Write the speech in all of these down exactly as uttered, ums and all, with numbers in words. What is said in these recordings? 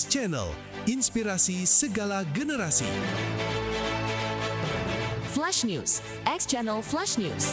X Channel, inspirasi segala generasi. Flash News, X Channel Flash News.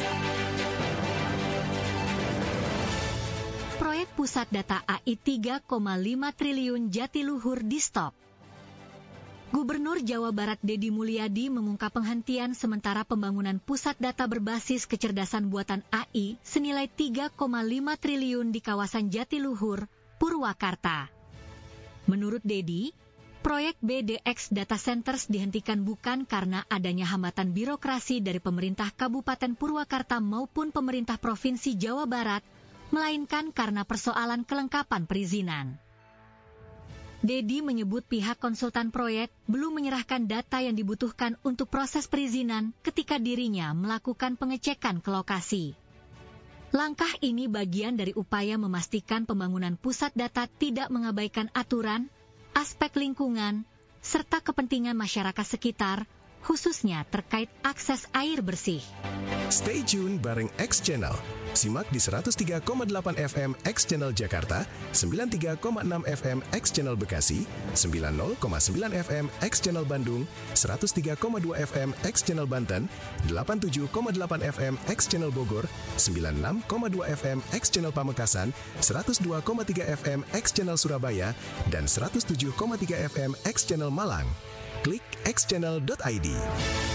Proyek Pusat Data A I tiga koma lima triliun Jatiluhur di-stop. Gubernur Jawa Barat Deddy Mulyadi mengungkap penghentian sementara pembangunan pusat data berbasis kecerdasan buatan A I senilai tiga koma lima triliun di kawasan Jatiluhur, Purwakarta. Menurut Deddy, proyek B D X Data Centers dihentikan bukan karena adanya hambatan birokrasi dari pemerintah Kabupaten Purwakarta maupun pemerintah Provinsi Jawa Barat, melainkan karena persoalan kelengkapan perizinan. Deddy menyebut pihak konsultan proyek belum menyerahkan data yang dibutuhkan untuk proses perizinan ketika dirinya melakukan pengecekan ke lokasi. Langkah ini bagian dari upaya memastikan pembangunan pusat data tidak mengabaikan aturan, aspek lingkungan, serta kepentingan masyarakat sekitar, khususnya terkait akses air bersih. Stay tune bareng X Channel. Simak di seratus tiga koma delapan F M X Channel Jakarta, sembilan puluh tiga koma enam F M X Channel Bekasi, sembilan puluh koma sembilan F M X Channel Bandung, seratus tiga koma dua F M X Channel Banten, delapan puluh tujuh koma delapan F M X Channel Bogor, sembilan puluh enam koma dua F M X Channel Pamekasan, seratus dua koma tiga F M X Channel Surabaya, dan seratus tujuh koma tiga F M X Channel Malang. Klik x channel dot i d.